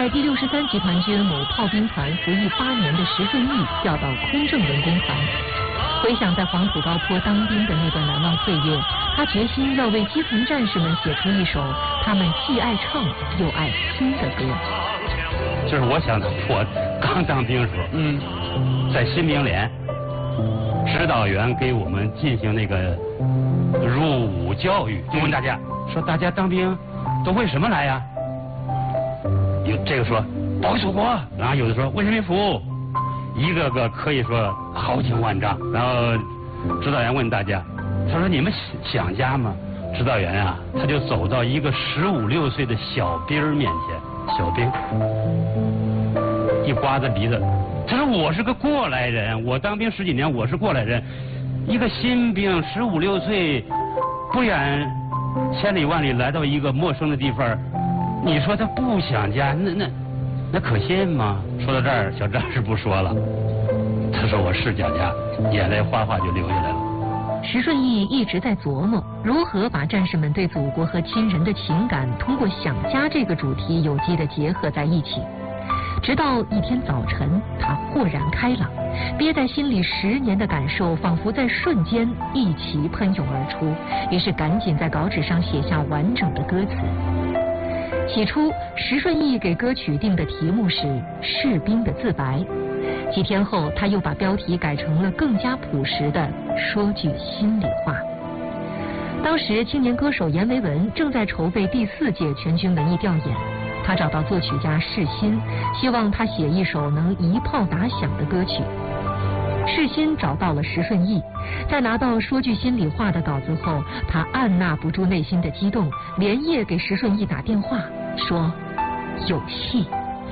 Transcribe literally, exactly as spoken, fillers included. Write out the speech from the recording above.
第六十三集团军某炮兵团服役八年的石顺义调到空政文工团。回想在黄土高坡当兵的那段难忘岁月，他决心要为基层战士们写出一首他们既爱唱又爱听的歌。 就是我想，我刚当兵时候，嗯，在新兵连，指导员给我们进行那个入伍教育，就问大家说：“大家当兵都为什么来呀？”有这个说保卫祖国，然后有的说为人民服务，一个个可以说豪情万丈。然后指导员问大家，他说：“你们想家吗？”指导员啊，他就走到一个十五六岁的小兵面前，小兵一刮着鼻子，他说：“我是个过来人，我当兵十几年，我是过来人，一个新兵十五六岁，不远千里万里来到一个陌生的地方。”你说他不想家，那那那可信吗？说到这儿，小战士不说了，他说我是想家，眼泪哗哗就流下来了。 石顺义一直在琢磨如何把战士们对祖国和亲人的情感通过想家这个主题有机的结合在一起。直到一天早晨，他豁然开朗，憋在心里十年的感受仿佛在瞬间一齐喷涌而出，于是赶紧在稿纸上写下完整的歌词。起初，石顺义给歌曲定的题目是《士兵的自白》，几天后，他又把标题改成了更加朴实的“说句心里话”。当时，青年歌手阎维文正在筹备第四届全军文艺调研，他找到作曲家世新，希望他写一首能一炮打响的歌曲。世新找到了石顺义，在拿到说句心里话的稿子后，他按捺不住内心的激动，连夜给石顺义打电话，说有戏。